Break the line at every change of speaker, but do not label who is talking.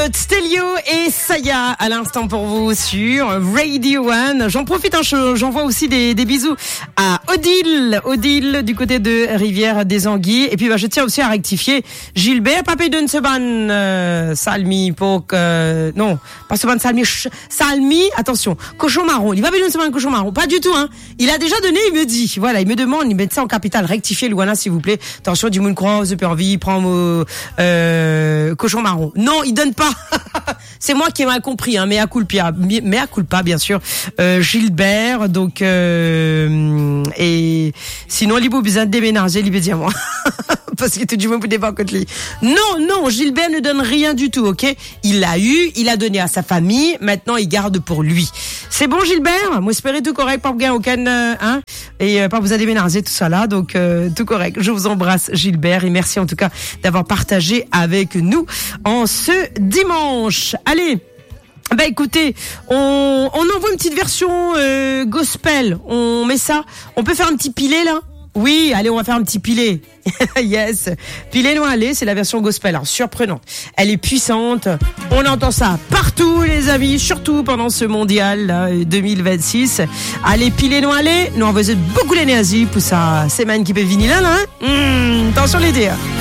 Stelio et Saya à l'instant pour vous sur Radio One. J'en profite, j'envoie aussi des bisous à Odile du côté de Rivière des Anguilles. Et puis je tiens aussi à rectifier Gilbert, papé de Nseban Salmi pour non, pas Seban Salmi, attention, cochon marron. Il va payer de Nseban cochon marron, pas du tout hein. Il a déjà donné, il me dit, voilà, il me demande, il met ça en capital, rectifiez Louana s'il vous plaît. Attention, du monde croit, super envie, prend cochon marron. Non, il donne pas. C'est moi qui ai mal compris, hein, mea culpa, bien sûr. Gilbert, donc et sinon il a besoin de déménager, il veut dire moi. Parce que tu dis moi pour débat contre lui. Non, Gilbert ne donne rien du tout, ok? Il a donné à sa famille, maintenant il garde pour lui. C'est bon Gilbert? Moi espérez tout correct, pas bien aucun hein? Et pas vous a déménager tout ça là, donc tout correct. Je vous embrasse Gilbert et merci en tout cas d'avoir partagé avec nous en ce dimanche. Allez, écoutez, on envoie une petite version gospel. On met ça. On peut faire un petit pilé là? Oui, allez, on va faire un petit pilé. Yes. Pilé non allez, c'est la version gospel. Alors, surprenante. Elle est puissante. On entend ça partout, les amis, surtout pendant ce mondial là, 2026. Allez, pilé non allez. Nous, on vous beaucoup l'énergie pour ça. C'est man qui peut venir là, hein? Attention les dés.